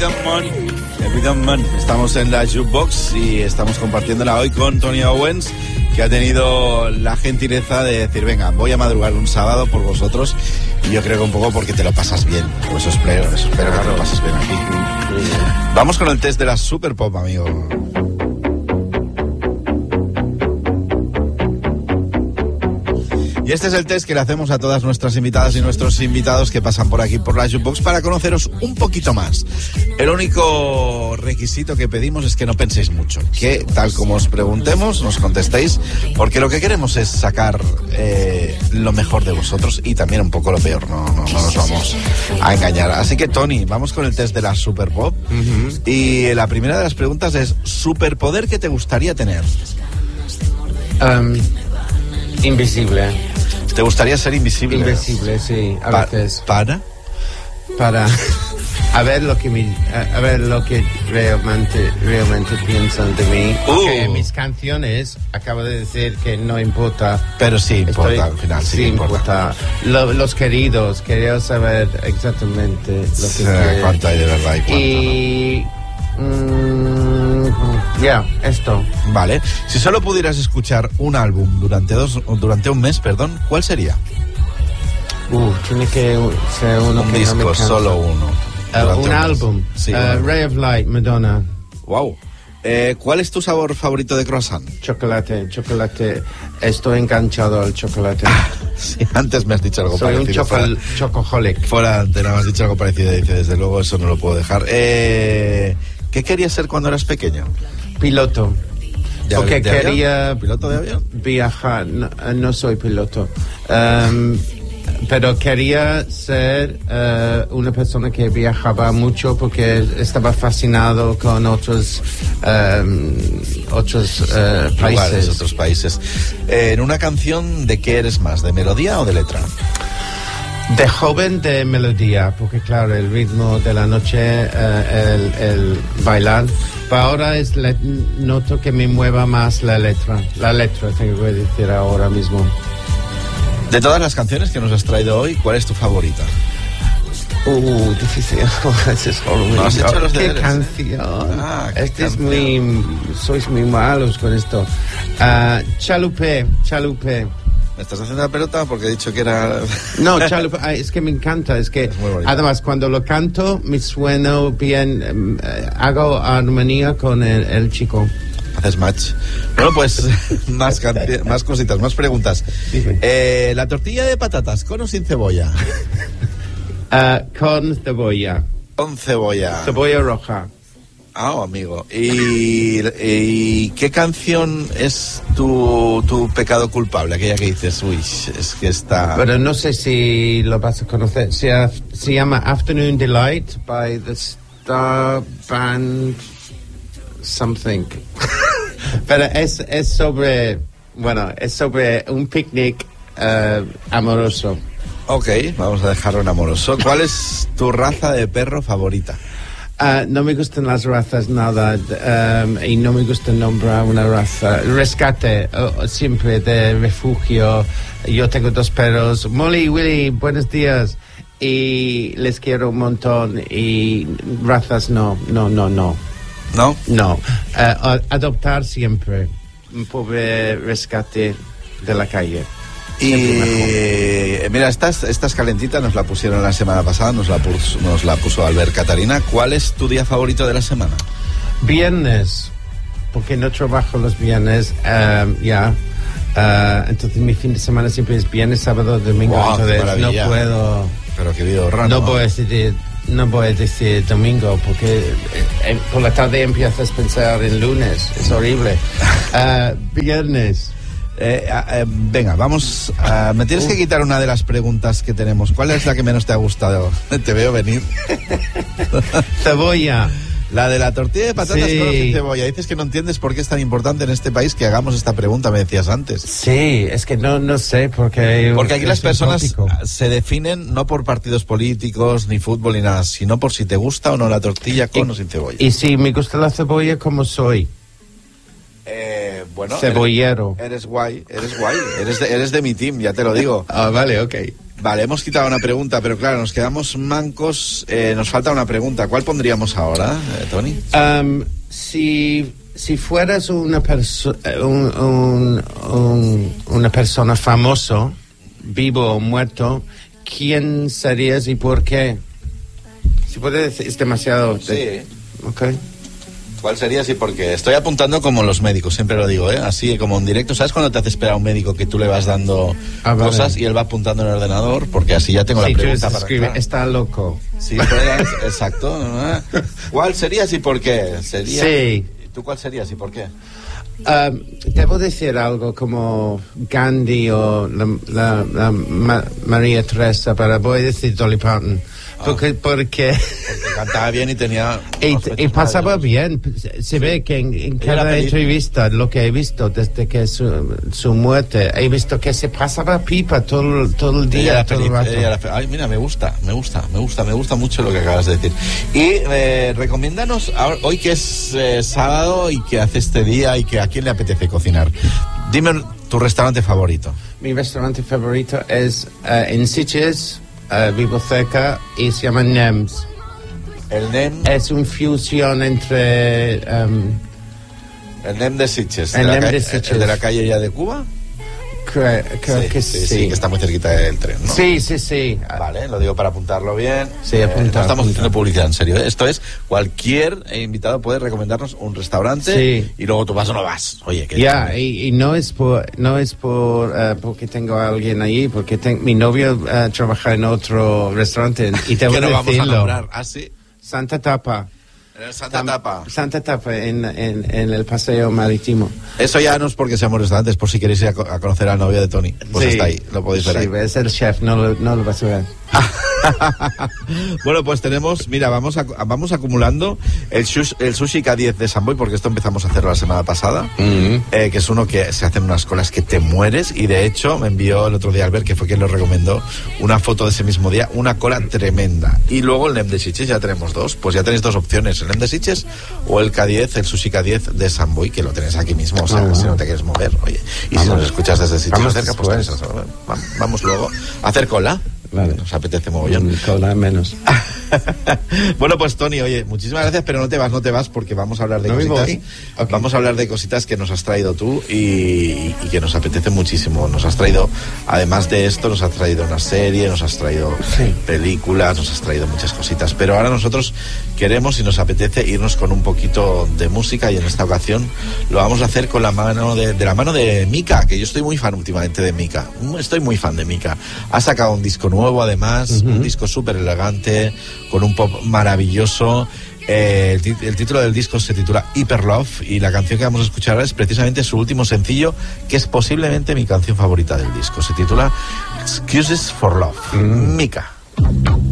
Evidentment. Estamos en la Jukebox y estamos compartiéndola hoy con Tony Owens, que ha tenido la gentileza de decir, venga, voy a madrugar un sábado por vosotros, y yo creo que un poco porque te lo pasas bien. Pues espero que te lo pases bien aquí. Vamos con el test de la Super Pop, amigo. Y este es el test que le hacemos a todas nuestras invitadas y nuestros invitados que pasan por aquí por la Jukebox para conoceros un poquito más. El único requisito que pedimos es que no penséis mucho, que tal como os preguntemos nos contestéis, porque lo que queremos es sacar lo mejor de vosotros y también un poco lo peor, no nos vamos a engañar. Así que Tony, vamos con el test de la Super Pop. Y la primera de las preguntas es: ¿superpoder que te gustaría tener? Invisible. ¿Te gustaría ser invisible? Invisible, sí, a veces. ¿Para? A ver lo que realmente piensan de mí. Porque mis canciones, acabo de decir que no importa. Pero sí importa, al final sí importa. Los queridos, quería saber exactamente lo que quieren. ¿Cuánto hay de verdad y cuánto no? Esto. Vale. Si solo pudieras escuchar un álbum durante un mes, ¿cuál sería? Tiene que ser uno un que disco, no me cansa. solo uno. Un álbum. Sí, Ray of Light, Madonna. Wow. ¿Cuál es tu sabor favorito de croissant? Chocolate. Estoy enganchado al chocolate. Sí, antes me has dicho algo parecido. Soy un chocoholic. Fuera te me has dicho algo parecido y dice, desde luego eso no lo puedo dejar. ¿Qué querías ser cuando eras pequeño? Piloto. Porque quería avión? ¿Piloto de avión? Viajar. No soy piloto. Pero quería ser una persona que viajaba mucho porque estaba fascinado con otros países. Otros países. En una canción, ¿de qué eres más? ¿De melodía o de letra? De joven, de melodía, porque claro, el ritmo de la noche, el bailar. Pero ahora noto que me mueva más la letra. La letra, tengo que decir ahora mismo. De todas las canciones que nos has traído hoy, ¿cuál es tu favorita? Difícil. ¿No has hecho los deberes? ¿Qué canción? ¿Qué canción? Sois muy malos con esto. Chalupe. ¿Me estás haciendo la pelota? Porque he dicho que era... No, Chalupe, es que me encanta. Es que además cuando lo canto me suena bien. Hago armonía con el chico. Haces match. Bueno, pues más cositas, más preguntas. La tortilla de patatas, ¿con o sin cebolla? Con cebolla. Con cebolla. Cebolla roja. Amigo. ¿Y qué canción es tu pecado culpable? Aquella que dices, uy, es que está... Pero no sé si lo vas a conocer. Se llama Afternoon Delight by the Star Band something. Pero es sobre un picnic amoroso. Ok, vamos a dejarlo en amoroso. ¿Cuál es tu raza de perro favorita? No me gustan las razas nada, y no me gusta nombrar una raza. Rescate, siempre de refugio. Yo tengo 2 perros. Molly y Willy, buenos días. Y les quiero un montón. Y razas no. ¿No? No. Adoptar siempre. Un pobre rescate de la calle. Y mira, estas calentitas nos la pusieron la semana pasada, nos la puso Albert Catarina. ¿Cuál es tu día favorito de la semana? Viernes, porque no trabajo los viernes, entonces mi fin de semana siempre es viernes, sábado, domingo. Wow, entonces no puedo. Pero qué vida raro. No voy a decir domingo, porque por la tarde empiezas a pensar en lunes, es horrible. Viernes. Venga, vamos. Me tienes que quitar una de las preguntas que tenemos. ¿Cuál es la que menos te ha gustado? Te veo venir. Cebolla. La de la tortilla de patatas con cebolla. Dices que no entiendes por qué es tan importante en este país que hagamos esta pregunta, me decías antes. Sí, es que no sé, porque aquí las personas se definen no por partidos políticos, ni fútbol, ni nada, sino por si te gusta o no la tortilla con o sin cebolla. Y si me gusta la cebolla, ¿cómo soy? Bueno, cebollero. Eres guay. Eres de mi team, ya te lo digo. Vale, ok. Vale, hemos quitado una pregunta, pero claro, nos quedamos mancos. Nos falta una pregunta. ¿Cuál pondríamos ahora, Tony? Si fueras una persona famoso, vivo o muerto, ¿quién serías y por qué? Si puedes decir, es demasiado... Sí. Okay. ¿Cuál sería? Sí, porque estoy apuntando como los médicos, siempre lo digo, así como en directo. ¿Sabes cuando te hace esperar a un médico que tú le vas dando cosas y él va apuntando en el ordenador? Porque así ya tengo la pregunta para escribir. Está loco. Sí, exacto. ¿Cuál serías y por qué? Sí. ¿Tú cuál serías y por qué? Debo decir algo como Gandhi o María Teresa, pero voy a decir Dolly Parton. Porque cantaba bien y tenía... Y pasaba bien. Se ve que en cada entrevista, lo que he visto desde que su muerte, he visto que se pasaba pipa todo el día, todo el rato. Ay, mira, me gusta mucho lo que acabas de decir. Y recomiéndanos, hoy que es sábado y que hace este día y que a quién le apetece cocinar, dime tu restaurante favorito. Mi restaurante favorito es en Sitges. Vivo cerca y se llama NEMS. El NEM es una fusión entre el NEM de Sitges, el de la calle ya de Cuba. Creo que sí, que está muy cerquita del tren, ¿no? Sí. Vale, lo digo para apuntarlo bien. Sí, no estamos haciendo publicidad, en serio. Esto es, cualquier invitado puede recomendarnos un restaurante y luego tú vas o no vas. Oye, y no es porque tengo a alguien ahí, porque mi novio trabaja en otro restaurante y tengo que no decirlo. Vamos a nombrar. ¿Ah, sí? Santa Tapa. Santa Tapa en el paseo marítimo. Eso ya no es porque seamos restaurantes, por si queréis ir a conocer al novio de Tony. Pues está ahí, lo podéis ver ahí. Sí, es el chef, no lo vas a ver. Bueno, pues tenemos, mira, vamos acumulando el sushi K10 de Samboy, porque esto empezamos a hacerlo la semana pasada, que es uno que se hacen unas colas que te mueres, y de hecho me envió el otro día Albert, que fue quien lo recomendó, una foto de ese mismo día, una cola tremenda. Y luego el NEM de Sitges, ya tenemos dos, pues ya tenéis dos opciones, el NEM de Sitges o el K10, el sushi K10 de Samboy, que lo tenéis aquí mismo, o sea, si no te quieres mover, oye, y si nos escuchas desde Sitges cerca, pues vamos luego a hacer cola. Vale. Nos apetece mogollón. Cola menos. Bueno, pues Tony, oye, muchísimas gracias, pero no te vas porque vamos a hablar de cositas. Okay. Vamos a hablar de cositas que nos has traído tú y que nos apetece muchísimo. Nos has traído, además de esto, nos has traído una serie, nos has traído películas, nos has traído muchas cositas. Pero ahora nosotros queremos y nos apetece irnos con un poquito de música, y en esta ocasión lo vamos a hacer con la mano de Mika, que yo estoy muy fan últimamente de Mika. Estoy muy fan de Mika. Ha sacado un disco nuevo, además, un disco súper elegante, con un pop maravilloso. El título del disco se titula Hyper Love, y la canción que vamos a escuchar ahora es precisamente su último sencillo, que es posiblemente mi canción favorita del disco. Se titula Excuses for Love. Mika.